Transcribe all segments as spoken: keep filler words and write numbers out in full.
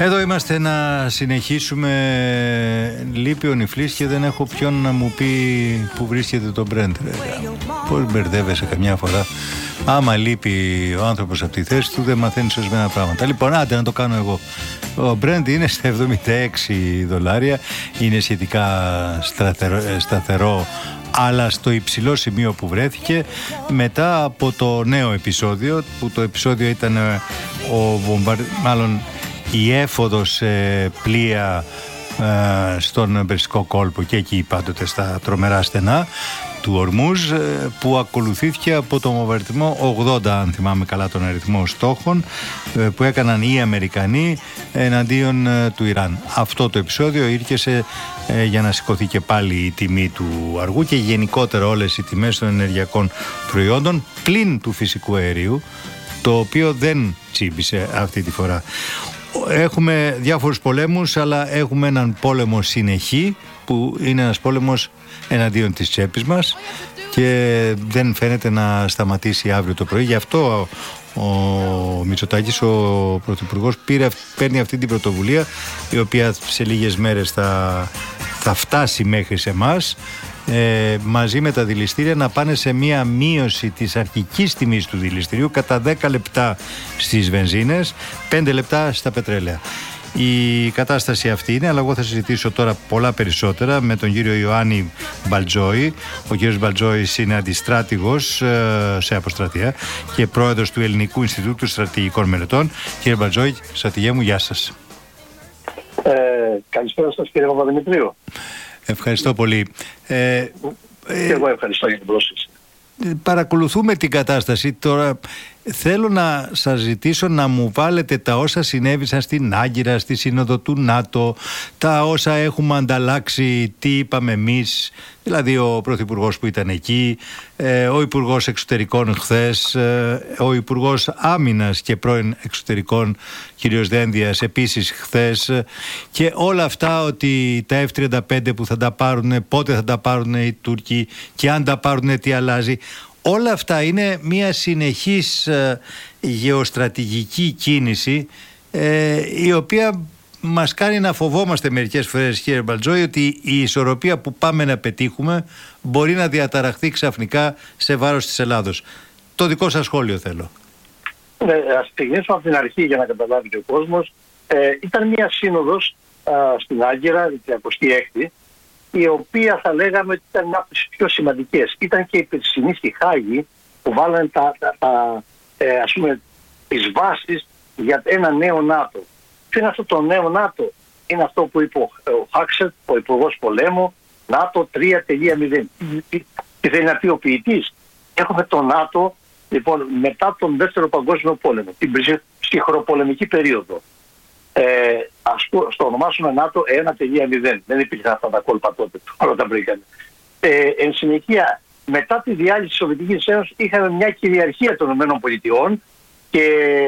Εδώ είμαστε να συνεχίσουμε. Λείπει ο Νιφλής και δεν έχω ποιον να μου πει που βρίσκεται το Μπρεντ. Πώς μπερδεύεσαι καμιά φορά. Άμα λείπει ο άνθρωπος από τη θέση του, δεν μαθαίνεις ορισμένα πράγματα. Λοιπόν, άντε να το κάνω εγώ. Ο Brent είναι στα εβδομήντα έξι δολάρια. Είναι σχετικά σταθερό, σταθερό, αλλά στο υψηλό σημείο που βρέθηκε μετά από το νέο επεισόδιο, που το επεισόδιο ήταν ο βομβαρ... μάλλον η έφοδος ε, πλοία ε, στον Περσικό κόλπο και εκεί πάντοτε στα τρομερά στενά του Ορμούζ, που ακολουθήθηκε από το βομβαρδισμό ογδόντα, αν θυμάμαι καλά τον αριθμό στόχων, που έκαναν οι Αμερικανοί εναντίον του Ιράν. Αυτό το επεισόδιο ήρθε για να σηκωθεί και πάλι η τιμή του αργού και γενικότερα όλες οι τιμές των ενεργειακών προϊόντων, πλην του φυσικού αερίου, το οποίο δεν τσίμπησε αυτή τη φορά. Έχουμε διάφορους πολέμους, αλλά έχουμε έναν πόλεμο συνεχή, που είναι ένας πόλεμος εναντίον της τσέπης μας και δεν φαίνεται να σταματήσει αύριο το πρωί. Γι' αυτό ο Μητσοτάκης, ο Πρωθυπουργός, πήρε, παίρνει αυτή την πρωτοβουλία, η οποία σε λίγες μέρες θα, θα φτάσει μέχρι σε εμάς, ε, μαζί με τα δηληστήρια, να πάνε σε μία μείωση της αρχικής τιμής του δηληστηρίου κατά δέκα λεπτά στις βενζίνες, πέντε λεπτά στα πετρέλαια. Η κατάσταση αυτή είναι, αλλά εγώ θα συζητήσω τώρα πολλά περισσότερα με τον κύριο Ιωάννη Μπαλτζόη. Ο κύριος Μπαλτζόης είναι αντιστράτηγος ε, σε αποστρατεία και πρόεδρος του Ελληνικού Ινστιτούτου Στρατηγικών Μελετών. Κύριε Μπαλτζόη, στρατηγέ μου, γεια σας. Ε, καλησπέρα σας, κύριε Παπαδημητρίου. Ευχαριστώ πολύ. Ε, ε, και εγώ ευχαριστώ για την πρόσκληση. Παρακολουθούμε την κατάσταση τώρα. Θέλω να σας ζητήσω να μου βάλετε τα όσα συνέβησαν στην Άγκυρα, στη Σύνοδο του ΝΑΤΟ, τα όσα έχουμε ανταλλάξει, τι είπαμε εμείς, δηλαδή ο Πρωθυπουργός που ήταν εκεί, ο Υπουργός Εξωτερικών χθες, ο Υπουργός Άμυνας και πρώην Εξωτερικών κ. Δένδιας επίσης χθες, και όλα αυτά, ότι τα εφ τριάντα πέντε που θα τα πάρουν, πότε θα τα πάρουν οι Τούρκοι και αν τα πάρουν τι αλλάζει. Όλα αυτά είναι μια συνεχής ε, γεωστρατηγική κίνηση, ε, η οποία μας κάνει να φοβόμαστε μερικές φορές, κύριε Μπαλτζόη, ότι η ισορροπία που πάμε να πετύχουμε μπορεί να διαταραχθεί ξαφνικά σε βάρος της Ελλάδος. Το δικό σας σχόλιο θέλω. Ναι, ας ξεκινήσουμε από την αρχή για να καταλάβει και ο κόσμος. Ε, ήταν μια σύνοδος α, στην Άγκυρα, η τριακοστή έκτη, η οποία θα λέγαμε ότι ήταν μια από τις πιο σημαντικές. Ήταν και η περσινή στη Χάγη, που βάλανε τα, τα, τα, ε, ας πούμε, τις βάσεις για ένα νέο ΝΑΤΟ. Ποιο είναι αυτό το νέο ΝΑΤΟ? Είναι αυτό που είπε ο, ο Χάξετ, ο Υπουργός Πολέμου, ΝΑΤΟ τρία τελεία μηδέν. Τι θέλει να πει ο ποιητής? Έχουμε το ΝΑΤΟ, λοιπόν, μετά τον Δεύτερο Παγκόσμιο Πόλεμο, την ψυχροπολεμική περίοδο. Ε, ας το ονομάσουμε ΝΑΤΟ ένα τελεία μηδέν. Δεν υπήρχαν αυτά τα κόλπα τότε, όλα τα βρήκαν. Ε, εν συνεχεία, μετά τη διάλυση της Σοβιετικής Ένωσης, είχαμε μια κυριαρχία των ΗΠΑ και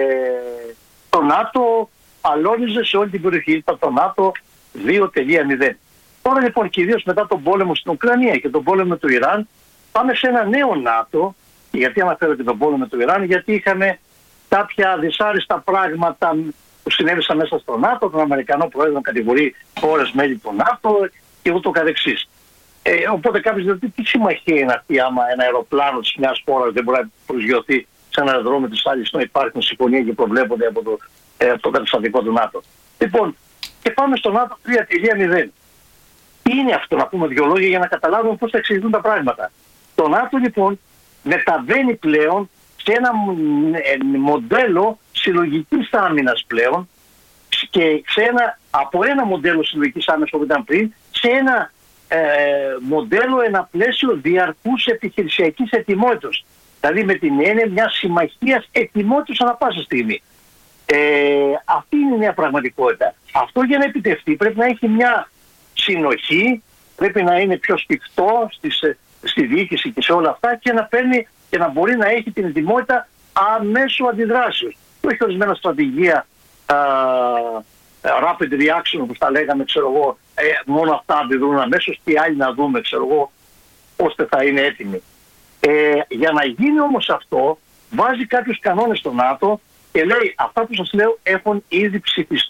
το ΝΑΤΟ αλώνιζε σε όλη την περιοχή. Ήταν το ΝΑΤΟ δύο τελεία μηδέν. Τώρα λοιπόν, κυρίως μετά τον πόλεμο στην Ουκρανία και τον πόλεμο του Ιράν, πάμε σε ένα νέο ΝΑΤΟ. Γιατί αναφέρω και τον πόλεμο του Ιράν? Γιατί είχαμε κάποια δυσάρεστα πράγματα που συνέβησαν μέσα στο ΝΑΤΟ, τον Αμερικανό Πρόεδρο να κατηγορεί χώρες μέλη του ΝΑΤΟ και ούτω καθεξής. Ε, οπότε κάποιος λέει, τι συμμαχία είναι αυτή άμα ένα αεροπλάνο της μιας χώρας δεν μπορεί να προσγειωθεί σε ένα αεροδρόμιο της άλλης, ενώ υπάρχουν συμφωνία και προβλέπονται από το, ε, από το καταστατικό του ΝΑΤΟ. Λοιπόν, και πάμε στο ΝΑΤΟ τρία τελεία μηδέν. Τι είναι αυτό, να πούμε δύο λόγια για να καταλάβουμε πώς θα εξηγηθούν τα πράγματα. Το ΝΑΤΟ λοιπόν μεταβαίνει πλέον σε ένα μοντέλο συλλογικής άμυνας πλέον, και σε ένα, από ένα μοντέλο συλλογικής άμυνας που ήταν πριν, σε ένα ε, μοντέλο, ένα πλαίσιο διαρκούς επιχειρησιακής ετοιμότητας. Δηλαδή με την έννοια μιας συμμαχίας ετοιμότητας ανά πάσα στιγμή. Ε, αυτή είναι η νέα πραγματικότητα. Αυτό για να επιτευχθεί πρέπει να έχει μια συνοχή, πρέπει να είναι πιο σφιχτό στη διοίκηση και σε όλα αυτά, και να παίρνει και να μπορεί να έχει την ετοιμότητα αμέσου αντιδράσεως. Όχι ορισμένα στρατηγία uh, rapid reaction, όπως τα λέγαμε, ξέρω εγώ, ε, μόνο αυτά αντιδρούν αμέσως και οι άλλοι να δούμε, ξέρω εγώ, ώστε θα είναι έτοιμοι. Ε, για να γίνει όμως αυτό, βάζει κάποιους κανόνες στο ΝΑΤΟ και λέει, αυτά που σας λέω έχουν ήδη ψηφιστεί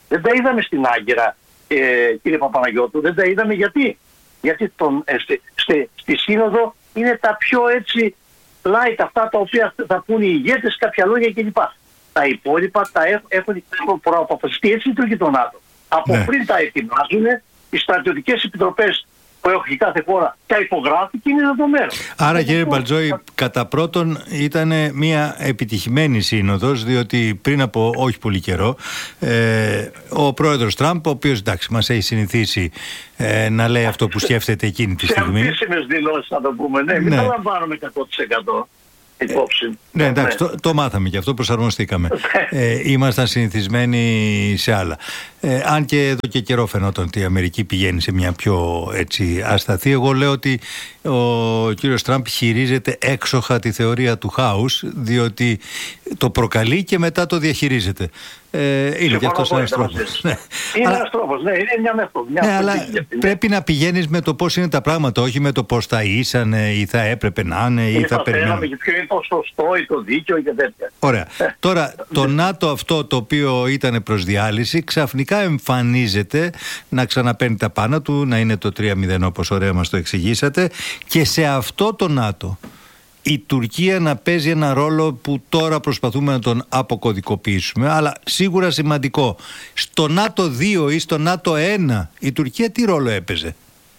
Δεν τα είδαμε στην Άγκυρα, ε, κύριε Παπαναγιώτου, δεν τα είδαμε γιατί. Γιατί τον, ε, στη, στη, στη Σύνοδο είναι τα πιο έτσι light αυτά τα οποία θα πούν οι ηγέτες, κάποια λόγια κλπ. Τα υπόλοιπα τα έχουν, έχουν προαποφασιστεί, έτσι λειτουργεί το ΝΑΤΟ. Από ναι. πριν τα ετοιμάζουν, οι στρατιωτικές επιτροπές που έχει κάθε χώρα τα υπογράφει και είναι δεδομένο. Άρα κύριε Μπαλτζόη, κατά πρώτον ήταν μια επιτυχημένη σύνοδος, διότι πριν από όχι πολύ καιρό ε, ο πρόεδρος Τραμπ, ο οποίος εντάξει μας έχει συνηθίσει ε, να λέει αυτό που σκέφτεται εκείνη τη στιγμή. Σε επίσημες δηλώσεις να το πούμε, ναι, μην ναι. το λαμβάνουμε εκατό τοις εκατό. Υπόψη. Ναι, εντάξει, ναι. Το, το μάθαμε και αυτό, προσαρμοστήκαμε. ε, ήμασταν συνηθισμένοι σε άλλα. Ε, αν και εδώ και καιρό φαινόταν ότι η Αμερική πηγαίνει σε μια πιο έτσι ασταθή. Εγώ λέω ότι ο κύριος Τραμπ χειρίζεται έξοχα τη θεωρία του χάους, διότι το προκαλεί και μετά το διαχειρίζεται. Ε, είναι και αυτός ένας τρόπος. Ναι. Είναι Αλλά... ένας τρόπος, ναι, είναι μια μέθοδο. Ναι, αλλά πρέπει να πηγαίνεις με το πώς είναι τα πράγματα, όχι με το πώς θα ήσανε ή θα έπρεπε να είναι ή θα περιμένουμε. Και ποιο είναι το σωστό ή το δίκαιο και τέτοια. Ωραία. Τώρα, το ΝΑΤΟ αυτό το οποίο ήταν προς διάλυση, ξαφνικά εμφανίζεται να ξαναπαίρνει τα πάνω του, να είναι το τρία μηδέν όπως ωραία μας το εξηγήσατε, και σε αυτό το ΝΑΤΟ η Τουρκία να παίζει ένα ρόλο που τώρα προσπαθούμε να τον αποκωδικοποιήσουμε, αλλά σίγουρα σημαντικό. Στο ΝΑΤΟ δύο ή στο ΝΑΤΟ ένα η Τουρκία τι ρόλο έπαιζε?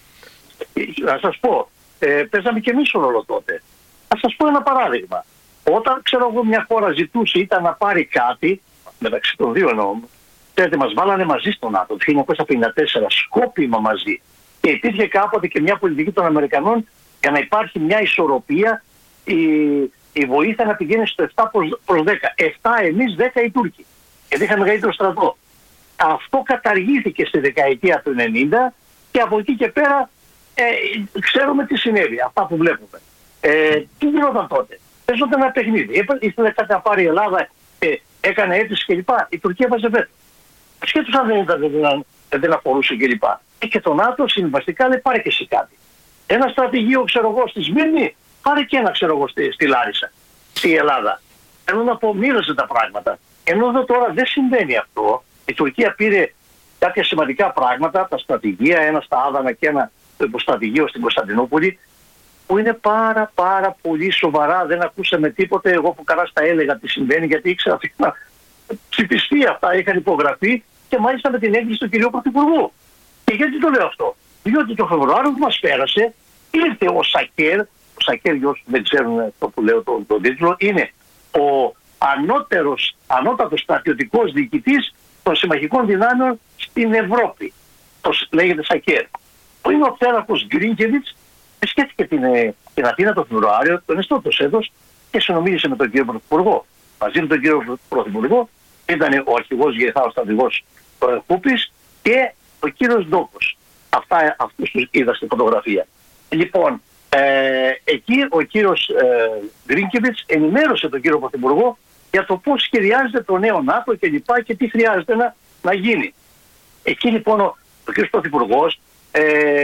Να σας πω, ε, παίζαμε και εμείς ρόλο τότε. Θα σας πω ένα παράδειγμα. Όταν ξέρω εγώ μια χώρα ζητούσε ήταν να πάρει κάτι, μεταξύ των δύο εννοώ, ξέρετε μας βάλανε μαζί στο ΝΑΤΟ το χίλια εννιακόσια πενήντα τέσσερα, σκόπιμα μαζί. Και υπήρχε κάποτε και μια πολιτική των Αμερικανών για να υπάρχει μια ισορροπία, η, η βοήθεια να πηγαίνει στο επτά προς δέκα. επτά εμείς, δέκα οι Τούρκοι. Γιατί είχαμε μεγαλύτερο στρατό. Αυτό καταργήθηκε στη δεκαετία του ενενήντα και από εκεί και πέρα ε, ξέρουμε τι συνέβη, αυτά που βλέπουμε. Ε, τι γινόταν τότε? Παίζονταν ένα παιχνίδι. Ήθελε κάτι να πάρει η Ελλάδα, ε, έκανε αίτηση κλπ. Η Τουρκία έβαζε βέτο. Σχέτως αν δεν, ήταν, δεν, δεν αφορούσε κλπ. Και, και το ΝΑΤΟ συμβαστικά λέει πάρε και εσύ κάτι. Ένα στρατηγείο, ξέρω εγώ, στη Σμύρνη, πάρε και ένα, ξέρω εγώ, στη, στη Λάρισα, στη Ελλάδα. Ενώ να πω, μοίρασε τα πράγματα. Ενώ εδώ τώρα δεν συμβαίνει αυτό. Η Τουρκία πήρε κάποια σημαντικά πράγματα, τα στρατηγεία, ένα στα Άδανα και ένα το υποστρατηγείο στην Κωνσταντινούπολη, που είναι πάρα πάρα πολύ σοβαρά. Δεν ακούσαμε τίποτε. Εγώ που καλά στα έλεγα τι συμβαίνει, γιατί ήξερα ότι να ψηφιστεί αυτά, είχαν υπογραφεί και μάλιστα με την έγκριση του κυρίου Πρωθυπουργού. Και γιατί το λέω αυτό? Διότι το Φεβρουάριο που μας πέρασε ήρθε ο Σακέρ, ο Σακέρ για όσους δεν ξέρουν αυτό που λέω τον το τίτλο, είναι ο ανώτερος, ανώτατος στρατιωτικός διοικητής των συμμαχικών δυνάμεων στην Ευρώπη. Το λέγεται Σακέρ. Που είναι ο Θέρακος Γκρίνκεβιτς, επισκέφθηκε την, την Αθήνα τον Φεβρουάριο, τον εστώτος έδος και συνομίλησε με τον κύριο Πρωθυπουργό. Μαζί με τον κύριο Πρωθυπουργό ήταν ο αρχηγός Γεθάος στρατηγός Κούπης και ο κύριος Ντόκος. Αυτά, αυτούς τους είδα στη φωτογραφία. Λοιπόν, ε, εκεί ο κύριος ε, Γκρίνκεβιτς ενημέρωσε τον κύριο Πρωθυπουργό για το πώς σχεδιάζεται το νέο ΝΑΤΟ και λοιπά και τι χρειάζεται να, να γίνει. Εκεί λοιπόν ο, ο κύριος Πρωθυπουργός ε,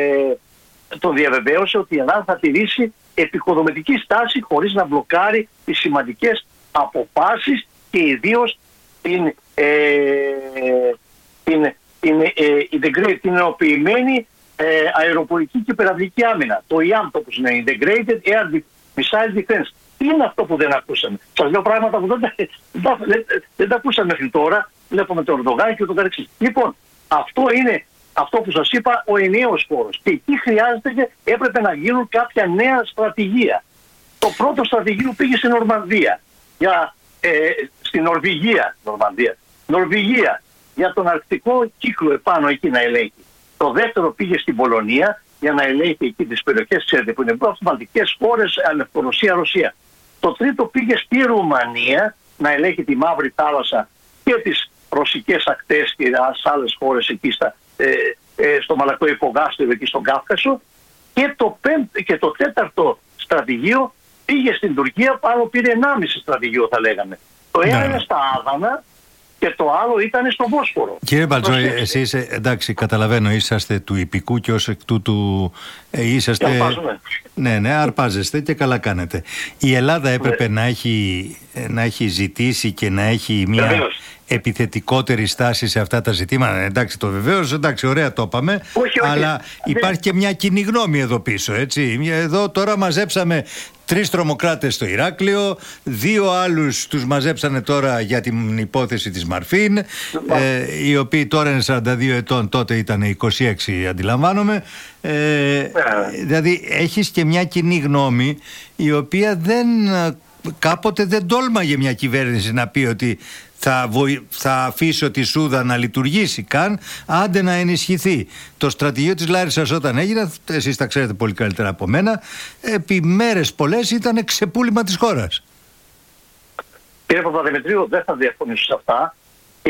τον διαβεβαίωσε ότι η Ελλάδα θα τηρήσει επικοδομητική στάση χωρίς να μπλοκάρει τις σημαντικές αποφάσεις και ιδίως την, ε, την, την, ε, την ενοποιημένη ε, αεροπορική και περαυλική άμυνα. Το ι έι εμ, το που είναι Integrated Air Missile Defense. Τι είναι αυτό που δεν ακούσαμε? Σας λέω πράγματα που δεν τα, δεν, δεν, δεν τα ακούσαμε μέχρι τώρα. Βλέπουμε το Ερντογάν και το καθεξής. Λοιπόν, αυτό είναι αυτό που σας είπα, ο ενιαίος χώρος. Και εκεί χρειάζεται και έπρεπε να γίνουν κάποια νέα στρατηγία. Το πρώτο στρατηγείο πήγε στην Νορμανδία, για, ε, στην Νορβηγία, Νορμανδία, Νορβηγία, για τον αρκτικό κύκλο επάνω εκεί να ελέγχει. Το δεύτερο πήγε στην Πολωνία για να ελέγχει εκεί τις περιοχές, ξέρετε, που είναι πρώτες βαλτικές χώρες, Λευκορωσία, Ρωσία. Το τρίτο πήγε στη Ρουμανία να ελέγχει τη Μαύρη Θάλασσα και τις ρωσικές ακτές και τις άλλες χώρες εκεί στα, ε, ε, στο Μαλακό Υπογάστριο, εκεί στον Κάφκασο. Και το, πέμπ, και το τέταρτο στρατηγείο πήγε στην Τουρκία, πάνω πήρε ενάμιση στρατηγείο θα λέγαμε. Το ένα είναι στα Άδανα και το άλλο ήταν στο Βόσπορο. Κύριε Μπαλτζόη, εσείς εντάξει καταλαβαίνω είσαστε του υπηκού και ως εκ τούτου ε, είσαστε... Αρπάζουμε. Ναι, ναι, αρπάζεστε και καλά κάνετε. Η Ελλάδα έπρεπε ναι. να, έχει, να έχει ζητήσει και να έχει μια επιθετικότερη στάση σε αυτά τα ζητήματα. Εντάξει, το βεβαίως, εντάξει, ωραία το είπαμε, όχι, όχι. αλλά υπάρχει και μια κοινή γνώμη εδώ πίσω, έτσι. Εδώ τώρα μαζέψαμε τρεις τρομοκράτες στο Ηράκλειο, δύο άλλους τους μαζέψανε τώρα για την υπόθεση της Μαρφίν, ε, οι οποίοι τώρα είναι σαράντα δύο ετών, τότε ήταν είκοσι έξι, αντιλαμβάνομαι. Ε, yeah. Δηλαδή έχεις και μια κοινή γνώμη η οποία δεν, κάποτε δεν τόλμαγε μια κυβέρνηση να πει ότι θα, βοη... θα αφήσω τη Σούδα να λειτουργήσει καν, άντε να ενισχυθεί. Το στρατηγείο της Λάρισσας όταν έγινε, εσείς τα ξέρετε πολύ καλύτερα από μένα, επί μέρες πολλές ήταν ξεπούλημα της χώρας. Κύριε Παπαδημητρίου, δεν θα διαφωνήσω σε αυτά και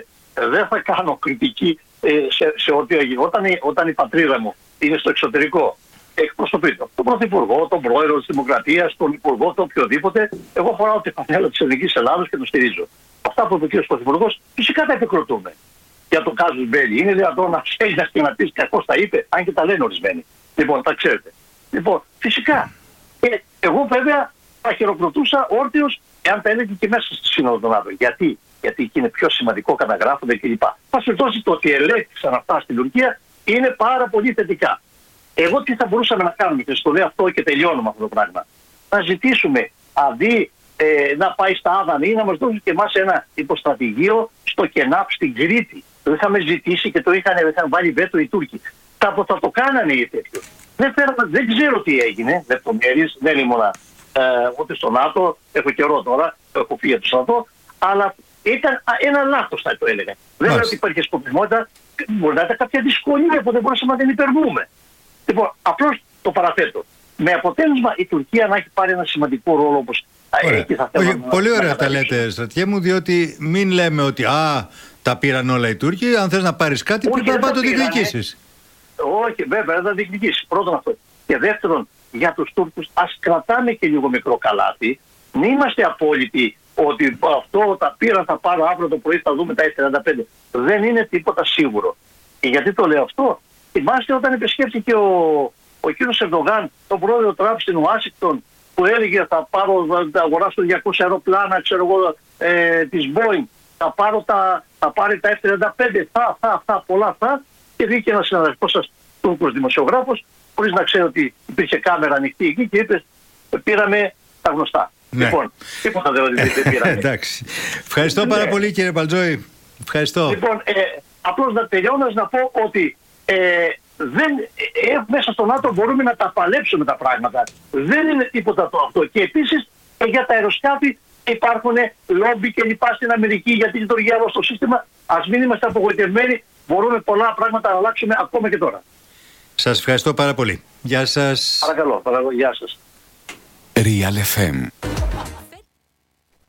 δεν θα κάνω κριτική σε, σε ό,τι έγινε. Όταν, όταν η πατρίδα μου είναι στο εξωτερικό, εκπροσωπεί το, τον Πρωθυπουργό, τον Πρόεδρο της Δημοκρατίας, τον Υπουργό, το οποιοδήποτε, εγώ φοράω τη φανέλα της Ελληνικής Ελλάδος και τον στηρίζω. Αυτά που είπε ο κ. Πρωθυπουργός, φυσικά τα επικροτούμε. Για το κάζους μπέλι. Είναι δυνατόν να ξέρει και να πει κακώς τα είπε, αν και τα λένε ορισμένοι. Λοιπόν, τα ξέρετε. Λοιπόν, φυσικά. Και εγώ βέβαια θα χειροκροτούσα όρθιος εάν τα έλεγε και μέσα στη Σύνοδο των ΝΑΤΟ. Γιατί? Γιατί εκεί είναι πιο σημαντικό, καταγράφονται κλπ. Πάση περιπτώσει, το ότι ελέγχθησαν αυτά στην Τουρκία είναι πάρα πολύ θετικά. Εγώ τι θα μπορούσαμε να κάνουμε, και στο λέω αυτό και τελειώνουμε αυτό το πράγμα. Να ζητήσουμε αντί ε, να πάει στα Άδανα ή να μας δώσουν και εμάς ένα υποστρατηγείο στο Κενάπ στην Κρήτη. Το είχαμε ζητήσει και το είχαν, είχαν βάλει βέτο οι Τούρκοι. Θα, θα το κάνανε οι τέτοιοι. Δεν, δεν ξέρω τι έγινε, λεπτομέρειες, δεν ήμουνα ε, ούτε στο ΝΑΤΟ, έχω καιρό τώρα, έχω φύγει από το ΝΑΤΟ, αλλά ήταν ένα λάθος θα το έλεγα. Δεν λέω ότι υπάρχει σκοπιμότητα, μπορεί να ήταν κάποια δυσκολία που δεν μπορούσαμε να την υπερβούμε. Λοιπόν, απλώς το παραθέτω. Με αποτέλεσμα η Τουρκία να έχει πάρει ένα σημαντικό ρόλο όπως εκεί θα θέλω. Όχι, να, πολύ ωραία να τα λέτε, στρατιέ μου, διότι μην λέμε ότι α, τα πήραν όλα οι Τούρκοι. Αν θες να πάρεις κάτι, πρέπει να πάει το διεκδικήσεις. Όχι, βέβαια, δεν θα διεκδικήσεις. Πρώτον αυτό. Και δεύτερον, για τους Τούρκους, ας κρατάμε και λίγο μικρό καλάθι. Μην είμαστε απόλυτοι ότι αυτό τα πήραν, θα πάρω αύριο το πρωί, θα δούμε τα εφ τριάντα πέντε. Δεν είναι τίποτα σίγουρο. Και γιατί το λέω αυτό? Θυμάστε όταν επισκέφθηκε ο, ο κύριος Ερντογάν, τον πρόεδρο Τραμπ στην Ουάσιγκτον, που έλεγε θα πάρω, θα αγοράσω διακόσια αεροπλάνα, ξέρω εγώ, ε, της Boeing, θα, πάρω τα, θα πάρει τα εφ τριάντα πέντε, θα, θα, θα, πολλά θα, και βγήκε ένας συναδελφός σας, Τούρκος δημοσιογράφος, χωρίς να ξέρει ότι υπήρχε κάμερα ανοιχτή εκεί και είπε, πήραμε τα γνωστά. Ναι. Λοιπόν, τίποτα δεν, δεν πήραμε. Εντάξει. Ευχαριστώ πάρα ναι. πολύ κύριε Μπαλτζόη. Ευχαριστώ. Λοιπόν, ε, απλώς να τελειώνω να πω ότι ε, δεν, ε, μέσα στο ΝΑΤΟ μπορούμε να τα παλέψουμε τα πράγματα. Δεν είναι τίποτα το αυτό. Και επίσης ε, για τα αεροσκάφη υπάρχουν λόμπι και λοιπά στην Αμερική για τη λειτουργία μας στο σύστημα. Ας μην είμαστε απογοητευμένοι. Μπορούμε πολλά πράγματα να αλλάξουμε ακόμα και τώρα. Σας ευχαριστώ πάρα πολύ. Γεια σας. Παρακαλώ, παρακαλώ. Γεια σας. Real εφ εμ